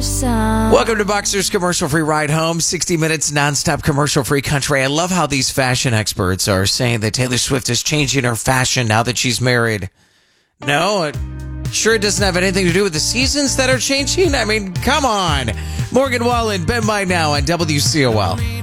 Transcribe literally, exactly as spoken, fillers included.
some. Welcome to Boxer's commercial-free ride home. sixty minutes nonstop commercial-free country. I love how these fashion experts are saying that Taylor Swift is changing her fashion now that she's married. No, it sure doesn't have anything to do with the seasons that are changing. I mean, come on. Morgan Wallen, Ben By Now on W C O L.